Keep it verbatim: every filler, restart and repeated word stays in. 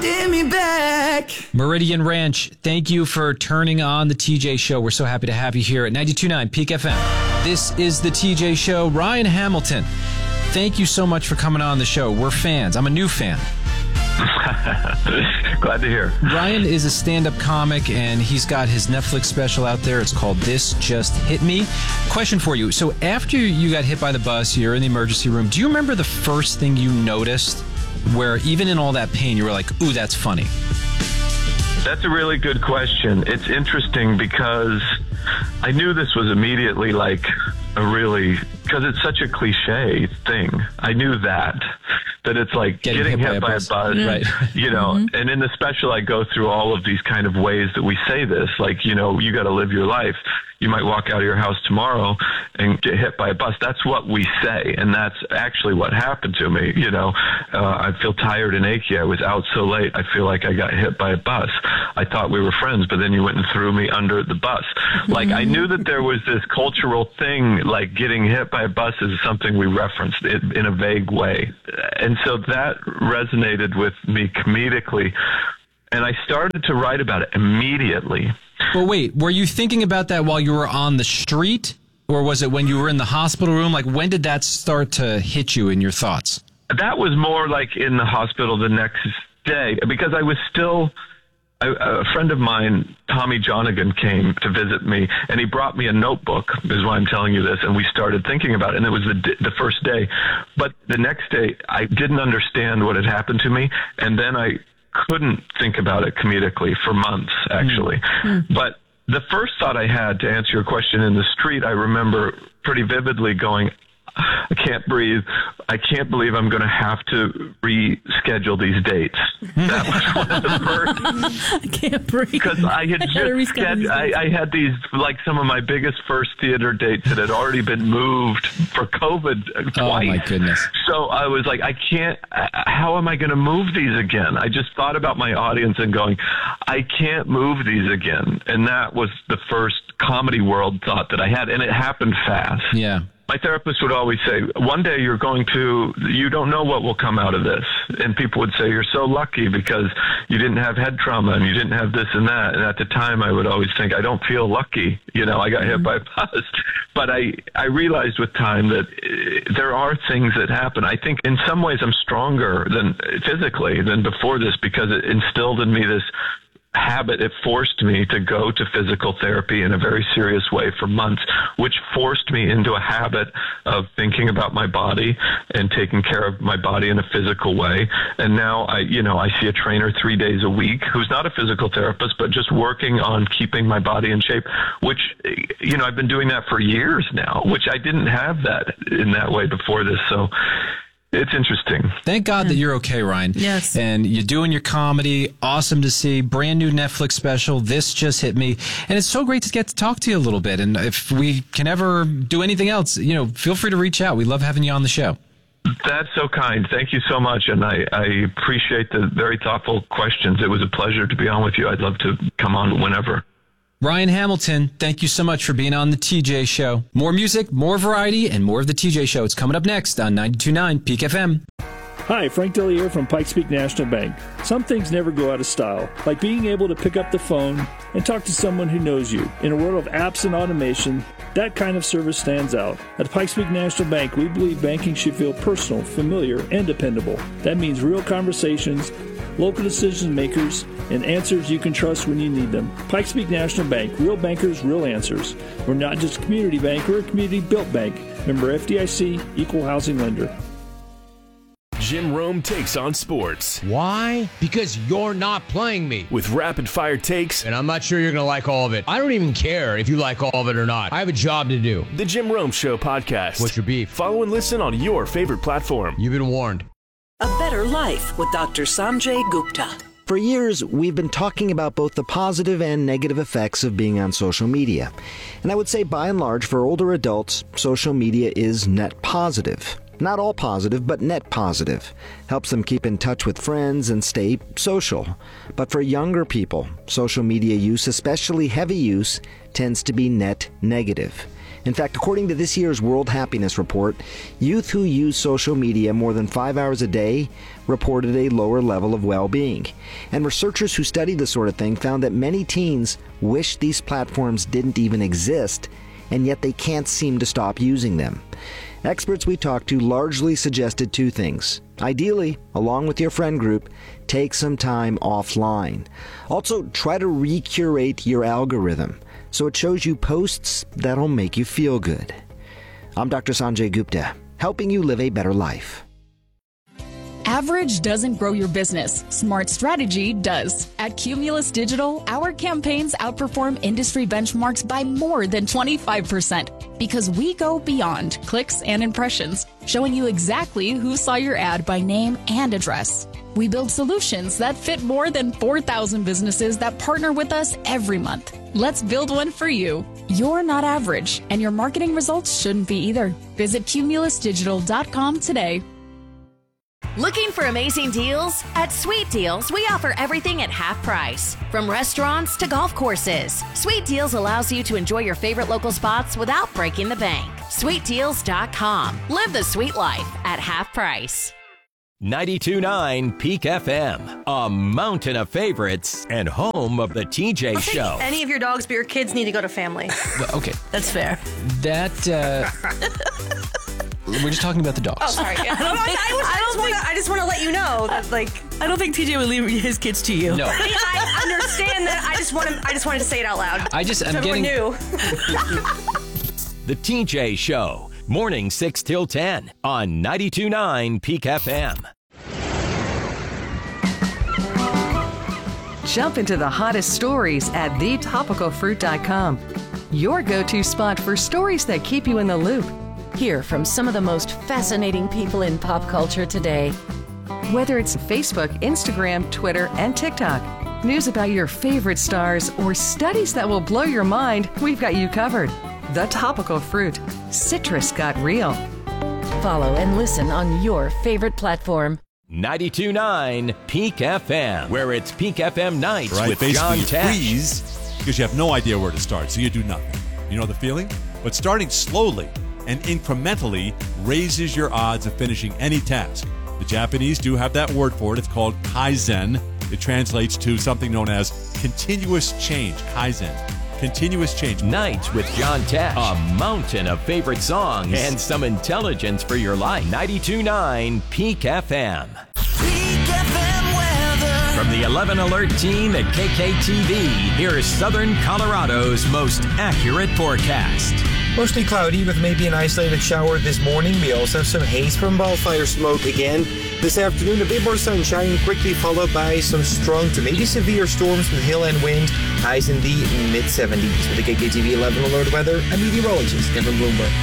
Give me back. Meridian Ranch, thank you for turning on the T J Show. We're so happy to have you here at ninety-two point nine Peak F M. This is the T J Show. Ryan Hamilton, thank you so much for coming on the show. We're fans. I'm a new fan. Glad to hear. Ryan is a stand-up comic, and he's got his Netflix special out there. It's called This Just Hit Me. Question for you. So after you got hit by the bus, you're in the emergency room. Do you remember the first thing you noticed where even in all that pain, you were like, ooh, that's funny? That's a really good question. It's interesting because I knew this was immediately like a really, because it's such a cliche thing. I knew that, that it's like getting, getting hit, hit by, by a bus, bus yeah. right? You know, mm-hmm. And in the special, I go through all of these kind of ways that we say this, like, you know, you got to live your life. You might walk out of your house tomorrow and get hit by a bus. That's what we say, and that's actually what happened to me. You know, uh, I feel tired and achy. I was out so late. I feel like I got hit by a bus. I thought we were friends, but then you went and threw me under the bus. Like, I knew that there was this cultural thing, like getting hit by a bus is something we referenced in, in a vague way. And so that resonated with me comedically. And I started to write about it immediately. But wait, were you thinking about that while you were on the street? Or was it when you were in the hospital room? Like, when did that start to hit you in your thoughts? That was more like in the hospital the next day, because I was still... A, a friend of mine, Tommy Jonigan, came to visit me, and he brought me a notebook, is why I'm telling you this, and we started thinking about it, and it was the, the first day. But the next day, I didn't understand what had happened to me, and then I couldn't think about it comedically for months, actually. Mm-hmm. But the first thought I had, to answer your question, in the street, I remember pretty vividly going, I can't breathe. I can't believe I'm going to have to reschedule these dates. That was one of the first. I can't breathe. Because I had just scheduled, I, I had these, like some of my biggest first theater dates that had already been moved for COVID twice. Oh, my goodness. So I was like, I can't, how am I going to move these again? I just thought about my audience and going, I can't move these again. And that was the first comedy world thought that I had. And it happened fast. Yeah. My therapist would always say, one day you're going to, you don't know what will come out of this. And people would say, you're so lucky because you didn't have head trauma and you didn't have this and that. And at the time I would always think, I don't feel lucky. You know, I got hit by a bus. But I, I realized with time that uh, there are things that happen. I think in some ways I'm stronger than physically than before this, because it instilled in me this habit. It forced me to go to physical therapy in a very serious way for months, which forced me into a habit of thinking about my body and taking care of my body in a physical way. And now I, you know, I see a trainer three days a week who's not a physical therapist, but just working on keeping my body in shape, which, you know, I've been doing that for years now, which I didn't have that in that way before this. So it's interesting. Thank God that you're okay, Ryan. Yes. And you're doing your comedy. Awesome to see. Brand new Netflix special. This Just Hit Me. And it's so great to get to talk to you a little bit. And if we can ever do anything else, you know, feel free to reach out. We love having you on the show. That's so kind. Thank you so much. And I, I appreciate the very thoughtful questions. It was a pleasure to be on with you. I'd love to come on whenever. Ryan Hamilton, thank you so much for being on the T J Show. More music, more variety, and more of the T J Show. It's coming up next on ninety-two point nine Peak F M. Hi, Frank Dellier from Pikes Peak National Bank. Some things never go out of style, like being able to pick up the phone and talk to someone who knows you. In a world of apps and automation, that kind of service stands out. At Pikes Peak National Bank, we believe banking should feel personal, familiar, and dependable. That means real conversations, local decision makers, and answers you can trust when you need them. Pikes Peak National Bank, real bankers, real answers. We're not just a community bank, we're a community-built bank. Member F D I C, Equal Housing Lender. Jim Rome takes on sports. Why? Because you're not playing me. With rapid-fire takes. And I'm not sure you're going to like all of it. I don't even care if you like all of it or not. I have a job to do. The Jim Rome Show podcast. What's your beef? Follow and listen on your favorite platform. You've been warned. A Better Life with Doctor Sanjay Gupta. For years, we've been talking about both the positive and negative effects of being on social media. And I would say, by and large, for older adults, social media is net positive. Not all positive, but net positive. Helps them keep in touch with friends and stay social. But for younger people, social media use, especially heavy use, tends to be net negative. In fact, according to this year's World Happiness Report, youth who use social media more than five hours a day reported a lower level of well-being. And researchers who studied this sort of thing found that many teens wish these platforms didn't even exist, and yet they can't seem to stop using them. Experts we talked to largely suggested two things. Ideally, along with your friend group, take some time offline. Also, try to recurate your algorithm so it shows you posts that'll make you feel good. I'm Doctor Sanjay Gupta, helping you live a better life. Average doesn't grow your business. Smart strategy does. At Cumulus Digital, our campaigns outperform industry benchmarks by more than twenty-five percent because we go beyond clicks and impressions, showing you exactly who saw your ad by name and address. We build solutions that fit more than four thousand businesses that partner with us every month. Let's build one for you. You're not average, and your marketing results shouldn't be either. Visit cumulus digital dot com today. Looking for amazing deals? At Sweet Deals, we offer everything at half price. From restaurants to golf courses, Sweet Deals allows you to enjoy your favorite local spots without breaking the bank. sweet deals dot com. Live the sweet life at half price. ninety-two point nine Peak F M, a mountain of favorites and home of the T J I'll Show. Take any of your dogs, but your kids need to go to family. Okay. That's fair. That, uh... We're just talking about the dogs. Oh, sorry. Yeah. I don't think, I, was, I, just wanna, I just want to let you know that, like, I don't think T J would leave his kids to you. No. I, mean, I understand that. I just want to. I just wanted to say it out loud. I just. I'm so getting. New. The T J Show, morning six till ten on ninety-two point nine Peak F M. Jump into the hottest stories at the topical fruit dot com. Your go-to spot for stories that keep you in the loop. Hear from some of the most fascinating people in pop culture today. Whether it's Facebook, Instagram, Twitter, and TikTok, news about your favorite stars, or studies that will blow your mind, we've got you covered. The Topical Fruit. Citrus got real. Follow and listen on your favorite platform. ninety-two point nine Peak F M, where it's Peak F M nights right, with basically John you Tesh. freeze because you have no idea where to start, so you do nothing. You know the feeling? But starting slowly and incrementally raises your odds of finishing any task. The Japanese do have that word for it. It's called Kaizen. It translates to something known as continuous change. Kaizen. Continuous change. Nights with John Tesh. A mountain of favorite songs and some intelligence for your life. ninety-two point nine Peak F M. Peak F M weather. From the eleven Alert team at K K T V, here's Southern Colorado's most accurate forecast. Mostly cloudy with maybe an isolated shower this morning. We also have some haze from wildfire smoke again. This afternoon, a bit more sunshine, quickly followed by some strong to maybe severe storms with hail and wind. Highs in the mid seventies. With the K K T V eleven Alert weather, I'm meteorologist Kevin Bloomberg.